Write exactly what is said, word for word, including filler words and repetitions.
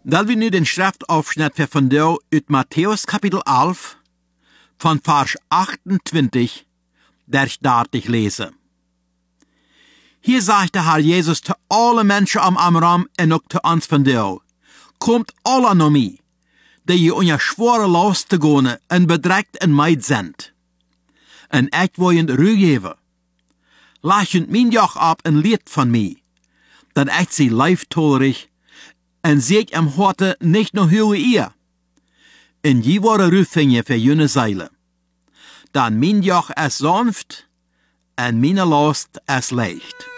Dat we nu den Schriftaufschnitt für von der uit Matthäus Kapitel elf, von Vers achtentwintig, der staat ich lese. Hier sagt der Herr Jesus zu alle Menschen am Amram en ook zu uns von der, kommt alle naar mij, die je onder schwere last te gaan en bedrekt en meid sind. En ik wil je ruw geven. Laat je mijn joch ab en leert van mij, dat ik sie leiftolerig en seht am Horte nicht noch höhe ihr. En je worden ruwvinje für jene Seile. Dan mijn joch is sanft en meine last is leicht.